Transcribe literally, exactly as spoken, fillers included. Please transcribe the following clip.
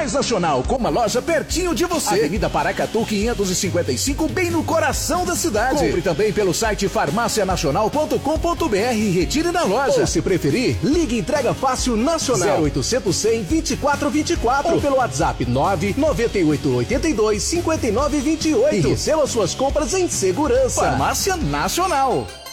mais nacional, com uma loja pertinho de você. Avenida Paracatu quinhentos e cinquenta e cinco, bem no coração da cidade. Compre também pelo site farmácia nacional ponto com ponto br e retire na loja. Ou se preferir, ligue Entrega Fácil Nacional zero oitocentos, cem, vinte e quatro vinte e quatro ou pelo WhatsApp nove nove oito oito dois, cinco nove dois oito e receba suas compras em segurança. Farmácia Nacional.